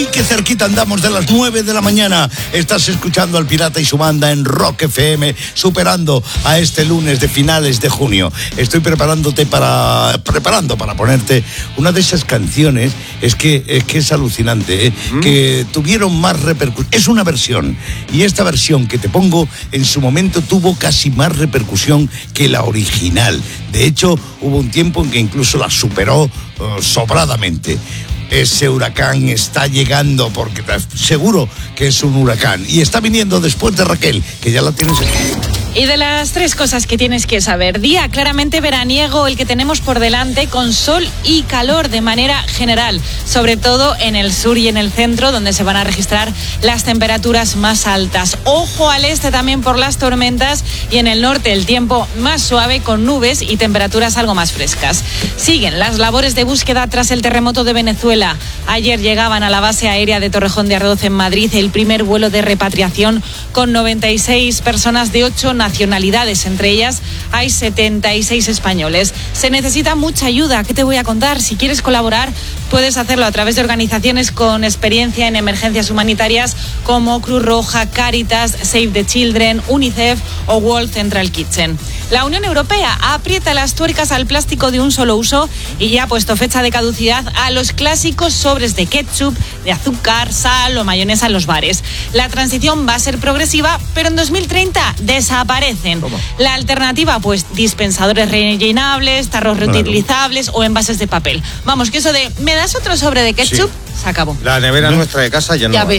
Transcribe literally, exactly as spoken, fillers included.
¡Ay, qué cerquita andamos de las nueve de la mañana! Estás escuchando al Pirata y su banda en Rock F M, superando a este lunes de finales de junio. Estoy preparándote para... preparando para ponerte una de esas canciones, es que es, que es alucinante, ¿eh? Mm. Que tuvieron más repercusión. Es una versión, y esta versión que te pongo, en su momento tuvo casi más repercusión que la original. De hecho, hubo un tiempo en que incluso la superó uh, sobradamente. Ese huracán está llegando, porque seguro que es un huracán, y está viniendo después de Raquel, que ya la tienes aquí. Y de las tres cosas que tienes que saber: día claramente veraniego el que tenemos por delante, con sol y calor de manera general, sobre todo en el sur y en el centro, donde se van a registrar las temperaturas más altas. Ojo al este también por las tormentas, y en el norte el tiempo más suave, con nubes y temperaturas algo más frescas. Siguen las labores de búsqueda tras el terremoto de Venezuela. Ayer llegaban a la base aérea de Torrejón de Ardoz en Madrid el primer vuelo de repatriación con noventa y seis personas de ocho nacionalidades, entre ellas hay setenta y seis españoles. Se necesita mucha ayuda. ¿Qué te voy a contar? Si quieres colaborar, puedes hacerlo a través de organizaciones con experiencia en emergencias humanitarias como Cruz Roja, Cáritas, Save the Children, UNICEF o World Central Kitchen. La Unión Europea aprieta las tuercas al plástico de un solo uso y ya ha puesto fecha de caducidad a los clásicos sobres de ketchup, de azúcar, sal o mayonesa en los bares. La transición va a ser progresiva, pero en dos mil treinta desaparecen. ¿Cómo? La alternativa, pues, dispensadores rellenables, tarros reutilizables claro. o envases de papel. Vamos, que eso de ¿me das otro sobre de ketchup? Sí. Se acabó. La nevera ¿no? nuestra de casa ya no. Ya